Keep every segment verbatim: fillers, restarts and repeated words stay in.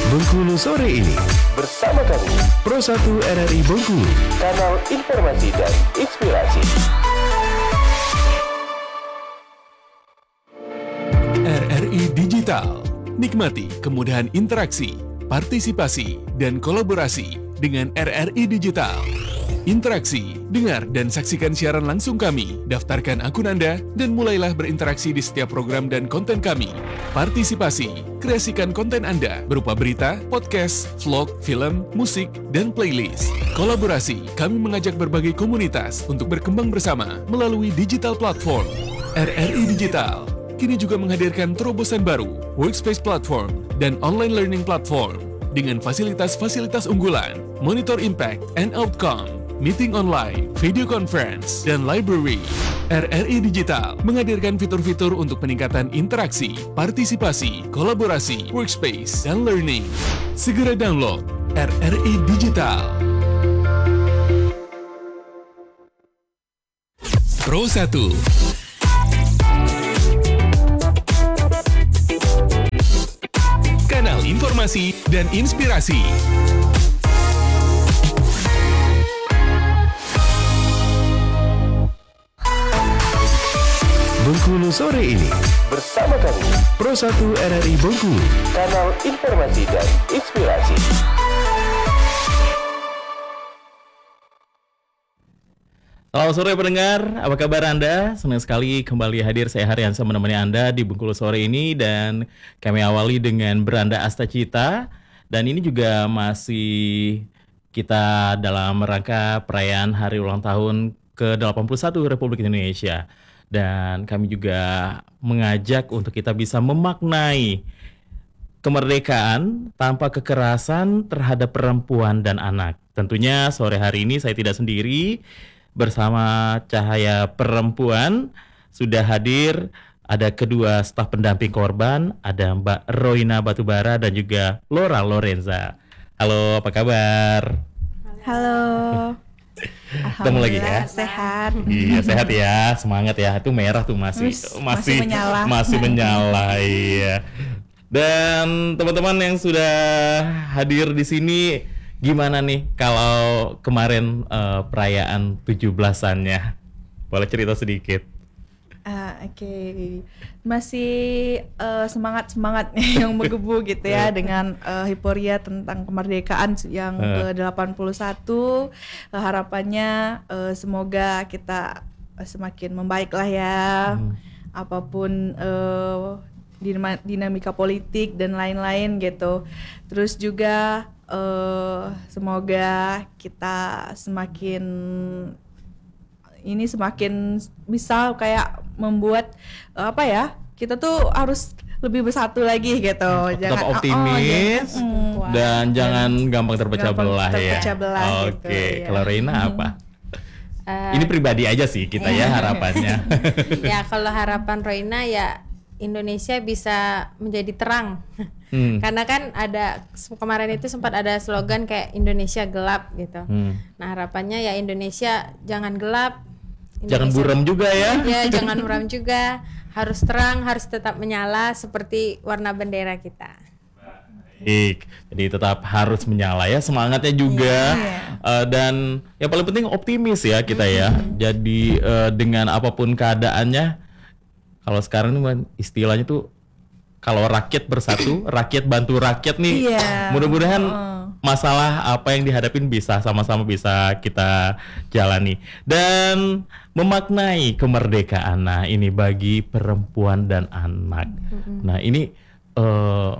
Bengkulu sore ini bersama kami Pro satu R R I Bengkulu, kanal informasi dan inspirasi. R R I Digital. Nikmati kemudahan interaksi, partisipasi, dan kolaborasi dengan R R I Digital. Interaksi, dengar dan saksikan siaran langsung kami, daftarkan akun Anda, dan mulailah berinteraksi di setiap program dan konten kami. Partisipasi, kreasikan konten Anda berupa berita, podcast, vlog, film, musik, dan playlist. Kolaborasi, kami mengajak berbagai komunitas untuk berkembang bersama melalui digital platform. R R I Digital kini juga menghadirkan terobosan baru, workspace platform, dan online learning platform dengan fasilitas-fasilitas unggulan, monitor impact and outcome, meeting online, video conference, dan library. R R I Digital menghadirkan fitur-fitur untuk peningkatan interaksi, partisipasi, kolaborasi, workspace, dan learning. Segera download R R I Digital. Pro satu. Kanal informasi dan inspirasi. Bengkulu sore ini Bersama kami Pro satu R R I Bengkulu, kanal informasi dan inspirasi. Selamat sore pendengar, apa kabar Anda? Senang sekali kembali hadir saya Haryansa menemani Anda di Bengkulu sore ini, dan kami awali dengan Beranda Astacita, dan ini juga masih kita dalam rangka perayaan hari ulang tahun ke delapan puluh satu Republik Indonesia, dan kami juga mengajak untuk kita bisa memaknai kemerdekaan tanpa kekerasan terhadap perempuan dan anak. Tentunya sore hari ini saya tidak sendiri. Bersama Cahaya Perempuan sudah hadir, ada kedua staf pendamping korban, ada Mbak Roina Batubara dan juga Laura Lorenza. Halo, apa kabar? Halo. Ketemu lagi ya. Sehat. Iya, sehat ya. Semangat ya. Itu merah tuh masih Terus, masih masih menyala. Masih menyala, iya. Dan teman-teman yang sudah hadir di sini, gimana nih kalau kemarin uh, perayaan tujuh belasannya? Boleh cerita sedikit? Uh, Oke, okay. Masih uh, semangat-semangatnya yang menggebu gitu ya dengan uh, euforia tentang kemerdekaan yang ke delapan puluh satu. Uh, harapannya uh, semoga kita uh, semakin membaik lah ya. Hmm. Apapun uh, dinamika politik dan lain-lain gitu. Terus juga Uh, semoga kita semakin ini semakin bisa kayak membuat uh, apa ya, kita tuh harus lebih bersatu lagi gitu. Tetap jangan optimis oh, oh, jangan, dan hmm, jangan gampang terpecah gampang belah terpecah ya. belah Oke, gitu, ya. Kalau Reina apa? Uh, Ini pribadi aja sih kita ya harapannya. Ya kalau harapan Roina ya Indonesia bisa menjadi terang. Hmm. Karena kan ada kemarin itu sempat ada slogan kayak Indonesia gelap gitu. Hmm. Nah harapannya ya Indonesia jangan gelap. Indonesia, jangan buram juga ya. Ya jangan buram juga. Harus terang, harus tetap menyala seperti warna bendera kita. Baik, jadi tetap harus menyala ya, semangatnya juga. Yeah. Uh, dan yang paling penting optimis ya kita ya. Hmm. Jadi uh, dengan apapun keadaannya, kalau sekarang ini istilahnya tuh kalau rakyat bersatu, rakyat bantu rakyat nih. Yeah. Mudah-mudahan uh. masalah apa yang dihadapin bisa sama-sama bisa kita jalani dan memaknai kemerdekaan. Nah, ini bagi perempuan dan anak. Mm-hmm. Nah, ini uh,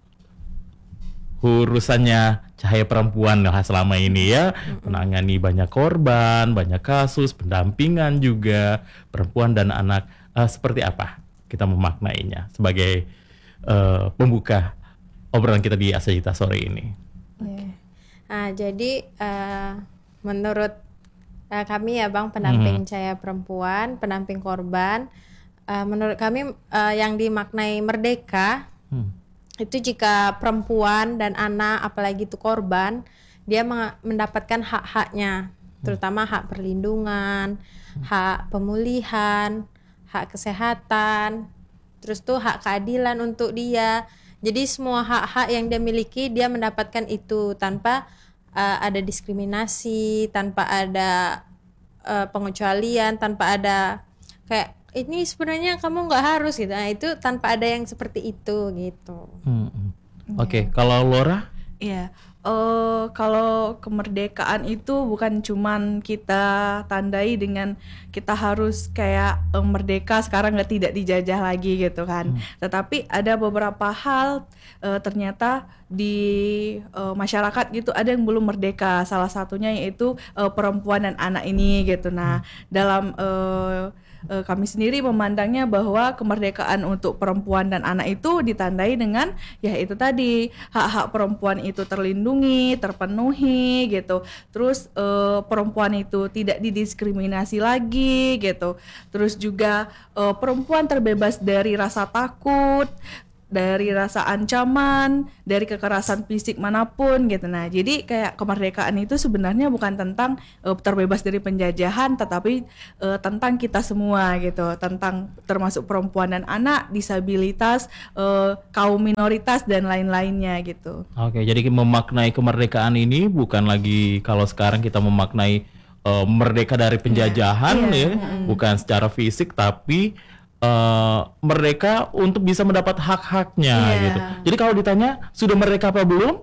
urusannya Cahaya Perempuan lah selama ini ya, mm-hmm. menangani banyak korban, banyak kasus, pendampingan juga perempuan dan anak. Uh, seperti apa kita memaknainya sebagai uh, pembuka obrolan kita di Astacita sore ini? Yeah. Nah, jadi uh, menurut uh, kami ya Bang, pendamping hmm. Cahaya Perempuan, pendamping korban, uh, menurut kami uh, yang dimaknai merdeka hmm. itu jika perempuan dan anak, apalagi itu korban, dia meng- mendapatkan hak-haknya, terutama hak perlindungan, hmm. hak pemulihan, hak kesehatan, terus tuh hak keadilan untuk dia. Jadi semua hak-hak yang dia miliki dia mendapatkan itu tanpa uh, ada diskriminasi, tanpa ada uh, pengecualian, tanpa ada kayak ini sebenarnya kamu nggak harus gitu. Nah, itu tanpa ada yang seperti itu gitu. Hmm. Oke, okay. Kalau Laura? Iya. Uh, kalau kemerdekaan itu bukan cuman kita tandai dengan kita harus kayak uh, merdeka sekarang nggak tidak dijajah lagi gitu kan. Hmm. Tetapi ada beberapa hal uh, ternyata di uh, masyarakat gitu ada yang belum merdeka. Salah satunya yaitu uh, perempuan dan anak ini gitu. Nah, hmm. dalam uh, Uh, kami sendiri memandangnya bahwa kemerdekaan untuk perempuan dan anak itu ditandai dengan ya itu tadi hak-hak perempuan itu terlindungi, terpenuhi gitu. Terus uh, perempuan itu tidak didiskriminasi lagi gitu. Terus juga uh, perempuan terbebas dari rasa takut, dari rasa ancaman, dari kekerasan fisik manapun gitu. Nah, jadi kayak kemerdekaan itu sebenarnya bukan tentang uh, terbebas dari penjajahan, tetapi uh, tentang kita semua gitu, tentang termasuk perempuan dan anak, disabilitas, uh, kaum minoritas dan lain-lainnya gitu. Oke, jadi memaknai kemerdekaan ini bukan lagi kalau sekarang kita memaknai uh, merdeka dari penjajahan yeah. ya, yeah. bukan secara fisik tapi Uh, merdeka untuk bisa mendapat hak-haknya yeah. gitu. Jadi kalau ditanya sudah merdeka apa belum?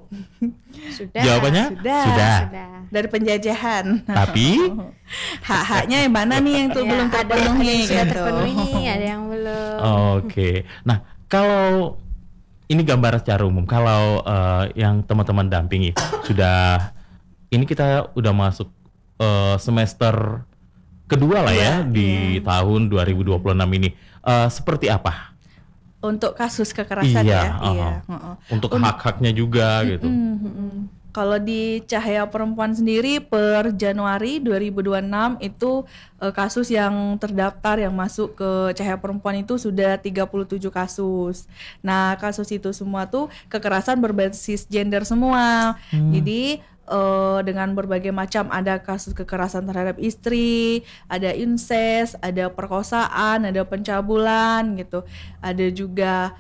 Sudah. Jawabannya sudah. Sudah. Sudah. Dari penjajahan. Tapi hak-haknya yang mana nih yang tuh ya, belum terpenuhi ada yang sudah gitu. terpenuhi, ada yang belum. Oke. Okay. Nah, kalau ini gambar secara umum, kalau uh, yang teman-teman dampingi sudah ini kita udah masuk uh, semester kedua lah ya, ya di yeah. tahun dua ribu dua puluh enam ini. Uh, seperti apa? Untuk kasus kekerasan iya, ya? Uh-huh. Iya. Uh-huh. Untuk Un- hak-haknya juga gitu. Mm-hmm. Kalau di Cahaya Perempuan sendiri per Januari dua ribu dua puluh enam itu uh, kasus yang terdaftar yang masuk ke Cahaya Perempuan itu sudah tiga puluh tujuh kasus. Nah, kasus itu semua tuh kekerasan berbasis gender semua. Hmm. Jadi Uh, dengan berbagai macam, ada kasus kekerasan terhadap istri, ada incest, ada perkosaan, ada pencabulan gitu, ada juga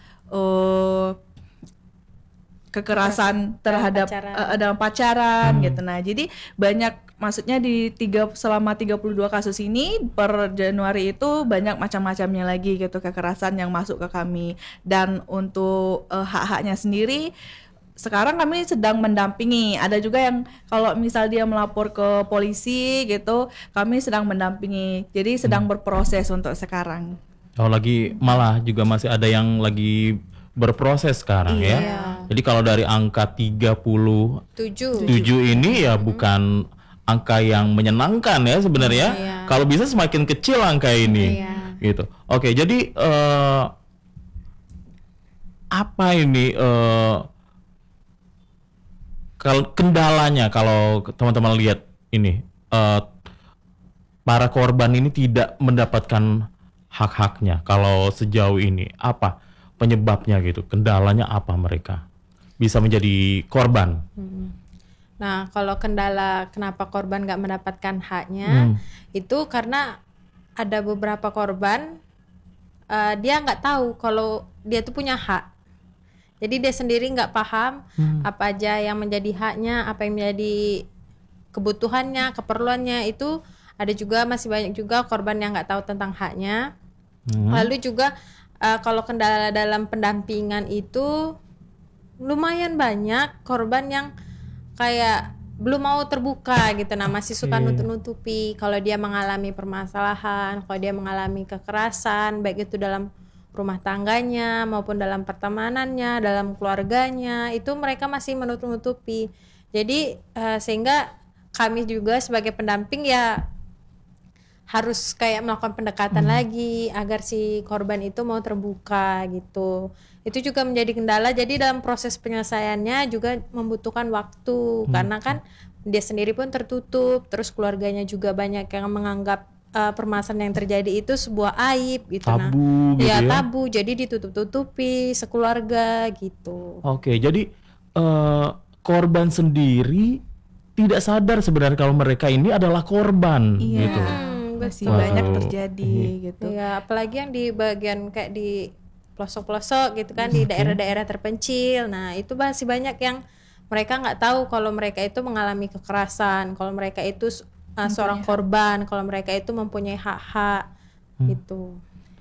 uh, kekerasan terhadap pacaran. Uh, dalam pacaran hmm. gitu. Nah, jadi banyak, maksudnya di tiga selama tiga puluh dua kasus ini per Januari itu banyak macam-macamnya lagi gitu kekerasan yang masuk ke kami. Dan untuk uh, hak-haknya sendiri sekarang kami sedang mendampingi. Ada juga yang kalau misal dia melapor ke polisi gitu, kami sedang mendampingi. Jadi sedang hmm. berproses untuk sekarang. Oh, lagi malah juga masih ada yang lagi berproses sekarang iya. ya. Jadi kalau dari angka tiga puluh tujuh ini ya hmm. bukan angka yang menyenangkan ya sebenarnya. Iya. Kalau bisa semakin kecil angka ini. Iya. Gitu. Oke, jadi uh, apa ini uh, kalau kendalanya, kalau teman-teman lihat ini uh, para korban ini tidak mendapatkan hak-haknya, kalau sejauh ini apa penyebabnya gitu, kendalanya apa mereka bisa menjadi korban? Hmm. Nah, kalau kendala kenapa korban nggak mendapatkan haknya, hmm. itu karena ada beberapa korban uh, dia nggak tahu kalau dia tuh punya hak. Jadi dia sendiri nggak paham hmm. apa aja yang menjadi haknya, apa yang menjadi kebutuhannya, keperluannya. Itu ada juga, masih banyak juga korban yang nggak tahu tentang haknya. Hmm. Lalu juga uh, kalau kendala dalam pendampingan itu lumayan banyak korban yang kayak belum mau terbuka gitu. Nah, masih suka nutup-nutupi kalau dia mengalami permasalahan, kalau dia mengalami kekerasan, baik itu dalam rumah tangganya maupun dalam pertemanannya, dalam keluarganya, itu mereka masih menutup-nutupi. Jadi uh, sehingga kami juga sebagai pendamping ya harus kayak melakukan pendekatan hmm. lagi agar si korban itu mau terbuka gitu. Itu juga menjadi kendala. Jadi dalam proses penyelesaiannya juga membutuhkan waktu hmm. karena kan dia sendiri pun tertutup, terus keluarganya juga banyak yang menganggap Uh, permasalahan yang terjadi itu sebuah aib gitu. Tabu nah, gitu ya, ya tabu, jadi ditutup-tutupi sekeluarga gitu. Oke, jadi uh, korban sendiri tidak sadar sebenarnya kalau mereka ini adalah korban iya. gitu. Hmm, masih wow. banyak terjadi hmm. gitu. Ya, apalagi yang di bagian kayak di pelosok-pelosok gitu kan, di daerah-daerah terpencil. Nah itu masih banyak yang mereka nggak tahu kalau mereka itu mengalami kekerasan, kalau mereka itu uh, seorang korban, kalau mereka itu mempunyai hak-hak hmm. gitu.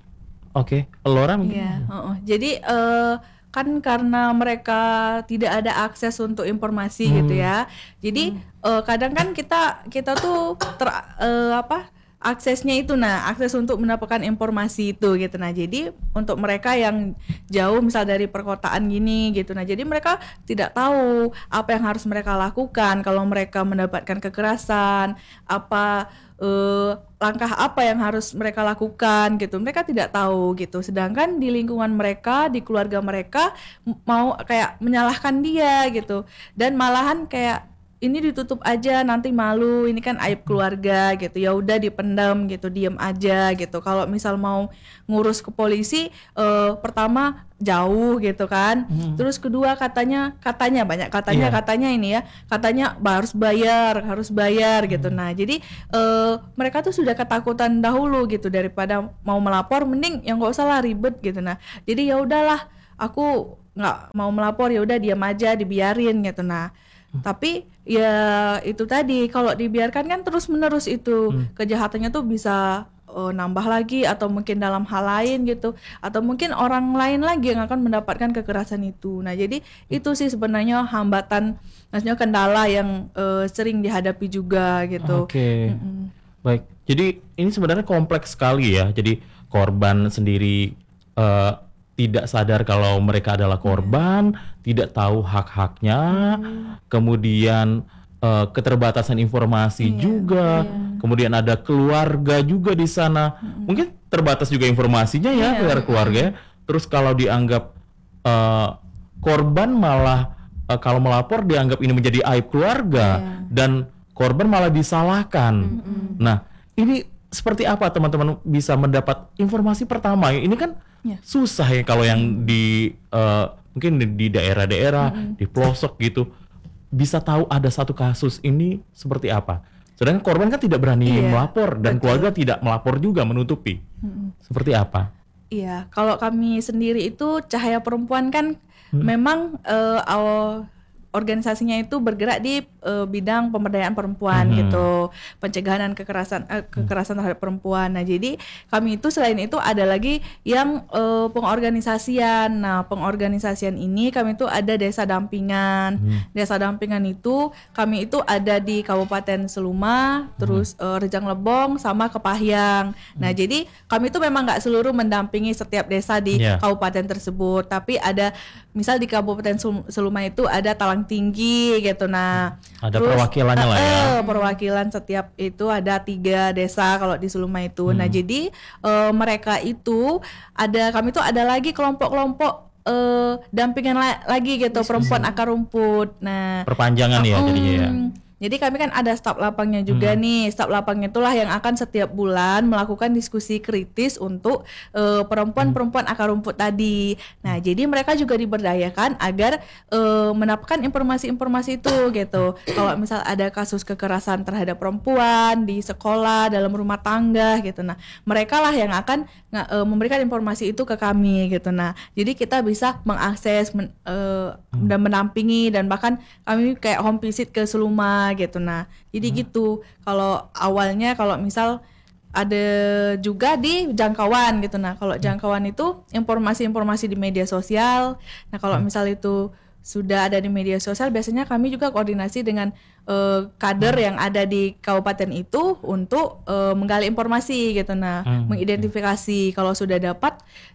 Oke, okay. Laura mungkin? Iya, uh-uh. Jadi uh, kan karena mereka tidak ada akses untuk informasi hmm. gitu ya. Jadi hmm. uh, kadang kan kita kita tuh ter, uh, apa aksesnya itu, nah akses untuk mendapatkan informasi itu gitu. Nah jadi untuk mereka yang jauh misal dari perkotaan gini gitu, nah jadi mereka tidak tahu apa yang harus mereka lakukan kalau mereka mendapatkan kekerasan, apa Uh, langkah apa yang harus mereka lakukan gitu, mereka tidak tahu gitu. Sedangkan di lingkungan mereka, di keluarga mereka mau kayak menyalahkan dia gitu, dan malahan kayak ini ditutup aja nanti malu, ini kan aib keluarga gitu, ya udah dipendam gitu, diem aja gitu. Kalau misal mau ngurus ke polisi, uh, pertama jauh gitu kan, hmm. terus kedua katanya katanya banyak katanya yeah. katanya ini ya katanya harus bayar harus bayar hmm. gitu. Nah jadi uh, mereka tuh sudah ketakutan dahulu gitu, daripada mau melapor mending yang nggak usah lah ribet gitu. Nah jadi ya udahlah aku nggak mau melapor, ya udah diam aja dibiarin gitu. Nah hmm. tapi ya itu tadi kalau dibiarkan kan terus menerus itu hmm. kejahatannya tuh bisa Uh, nambah lagi, atau mungkin dalam hal lain gitu, atau mungkin orang lain lagi yang akan mendapatkan kekerasan itu. Nah jadi itu sih sebenarnya hambatan, maksudnya kendala yang uh, sering dihadapi juga gitu. Oke, okay. Baik. Jadi ini sebenarnya kompleks sekali ya. Jadi korban sendiri uh, tidak sadar kalau mereka adalah korban, yeah. tidak tahu hak-haknya, hmm. kemudian uh, keterbatasan informasi yeah. juga. Yeah. Kemudian ada keluarga juga di sana, mm-hmm. mungkin terbatas juga informasinya ya yeah. keluarga. Terus kalau dianggap uh, korban malah uh, kalau melapor dianggap ini menjadi aib keluarga yeah. dan korban malah disalahkan. Mm-hmm. Nah ini seperti apa teman-teman bisa mendapat informasi pertama? Ini kan yeah. susah ya kalau yang di uh, mungkin di daerah-daerah, mm-hmm. di pelosok gitu, bisa tahu ada satu kasus ini seperti apa. Sedangkan korban kan tidak berani iya, melapor dan betul. Keluarga tidak melapor juga, menutupi. Hmm. Seperti apa? Iya, kalau kami sendiri itu Cahaya Perempuan kan hmm. memang uh, awal organisasinya itu bergerak di uh, bidang pemberdayaan perempuan hmm. gitu, pencegahan dan kekerasan uh, kekerasan terhadap perempuan. Nah jadi kami itu selain itu ada lagi yang uh, pengorganisasian. Nah pengorganisasian ini kami itu ada desa dampingan. Hmm. Desa dampingan itu kami itu ada di Kabupaten Seluma, hmm. terus uh, Rejang Lebong sama Kepahyang. Hmm. Nah jadi kami itu memang nggak seluruh mendampingi setiap desa di yeah. kabupaten tersebut, tapi ada misal di Kabupaten Seluma itu ada Talang Tinggi gitu. Nah ada terus, perwakilannya uh, lah ya uh, perwakilan setiap itu ada tiga desa kalau di Seluma itu. hmm. Nah jadi uh, mereka itu ada, kami itu ada lagi kelompok-kelompok uh, dampingan la- lagi gitu, perempuan akar rumput. Nah perpanjangan uh, ya jadinya ya. Jadi kami kan ada staf lapangnya juga hmm. nih. Staf lapangnya itulah yang akan setiap bulan melakukan diskusi kritis untuk uh, perempuan-perempuan akar rumput tadi. Nah, jadi mereka juga diberdayakan agar uh, mendapatkan informasi-informasi itu gitu. Kalau misal ada kasus kekerasan terhadap perempuan di sekolah, dalam rumah tangga gitu. Nah, mereka lah yang akan uh, memberikan informasi itu ke kami gitu. Nah, jadi kita bisa mengakses men, uh, hmm. dan menampingi, dan bahkan kami kayak home visit ke Seluma gitu. Nah jadi hmm. gitu kalau awalnya, kalau misal ada juga di jangkauan gitu. Nah kalau jangkauan itu informasi-informasi di media sosial. Nah kalau hmm. misal itu sudah ada di media sosial, biasanya kami juga koordinasi dengan uh, kader hmm. yang ada di kabupaten itu untuk uh, menggali informasi gitu. Nah hmm. mengidentifikasi, kalau sudah dapat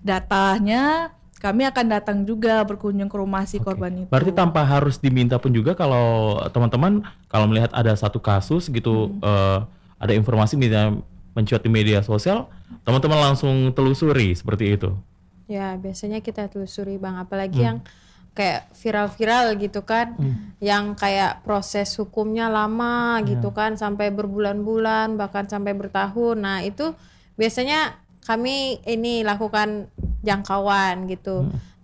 datanya kami akan datang juga berkunjung ke rumah si okay. korban itu. Berarti tanpa harus diminta pun juga, kalau teman-teman kalau melihat ada satu kasus gitu, hmm. uh, ada informasi misalnya mencuat di media sosial, teman-teman langsung telusuri seperti itu. Ya biasanya kita telusuri Bang, apalagi hmm. yang kayak viral-viral gitu kan, hmm. yang kayak proses hukumnya lama hmm. gitu kan, sampai berbulan-bulan bahkan sampai bertahun. Nah itu biasanya kami ini lakukan jangkauan gitu. Hmm.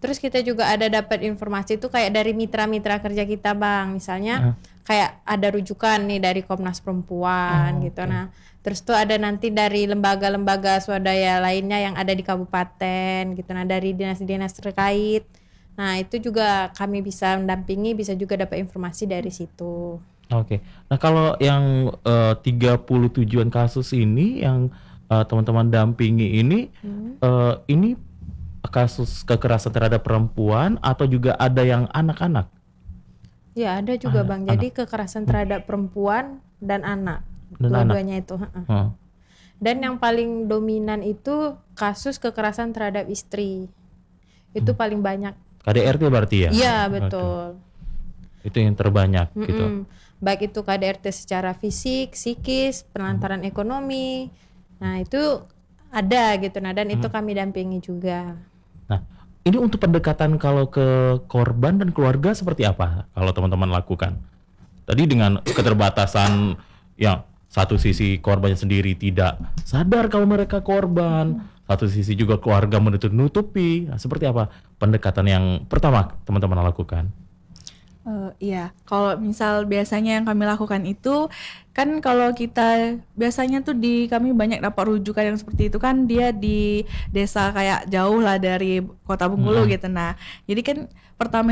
Terus kita juga ada dapat informasi itu kayak dari mitra-mitra kerja kita Bang. Misalnya uh. kayak ada rujukan nih dari Komnas Perempuan oh, gitu. Okay. Nah, terus tuh ada nanti dari lembaga-lembaga swadaya lainnya yang ada di kabupaten gitu. Nah, dari dinas-dinas terkait. Nah, itu juga kami bisa mendampingi, bisa juga dapat informasi dari situ. Oke. Okay. Nah, kalau yang uh, tiga puluh tujuan kasus ini yang uh, teman-teman dampingi ini hmm. uh, ini kasus kekerasan terhadap perempuan atau juga ada yang anak-anak? Ya, ada juga anak, Bang. Jadi anak. Kekerasan terhadap perempuan dan anak. Dan dua-duanya itu. Hmm. Dan yang paling dominan itu kasus kekerasan terhadap istri. Itu hmm. paling banyak. K D R T berarti ya? Iya, betul. Okay. Itu yang terbanyak Mm-mm. gitu. Baik itu K D R T secara fisik, psikis, penelantaran hmm. ekonomi. Nah, itu ada gitu. Nah, dan hmm. itu kami dampingi juga. Nah, ini untuk pendekatan kalau ke korban dan keluarga seperti apa kalau teman-teman lakukan? Tadi dengan keterbatasan yang satu sisi korbannya sendiri tidak sadar kalau mereka korban, hmm. satu sisi juga keluarga menutup-nutupi. Nah, seperti apa pendekatan yang pertama teman-teman lakukan? Uh, iya, kalau misal biasanya yang kami lakukan itu kan kalau kita biasanya tuh di kami banyak dapat rujukan yang seperti itu kan dia di desa kayak jauh lah dari Kota Bengkulu hmm. gitu. Nah, jadi kan pertama